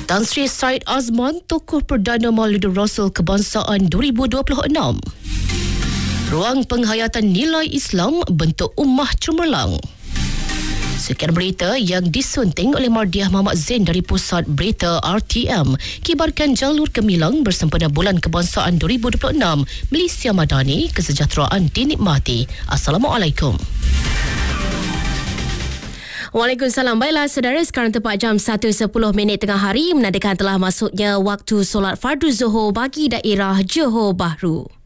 Tan Sri Said Azman, tokoh Perdana Maulidur Rasul Kebangsaan 2026. Ruang penghayatan nilai Islam bentuk ummah cemerlang. Sekian berita yang disunting oleh Mardiah Muhammad Zain dari Pusat Berita RTM. Kibarkan jalur gemilang bersempena Bulan Kebangsaan 2026. Malaysia Madani, kesejahteraan dinikmati. Assalamualaikum. Waalaikumsalam. Baiklah saudara, sekarang tepat jam 1.10 tengah hari menandakan telah masuknya waktu solat fardu Zuhur bagi daerah Johor Bahru.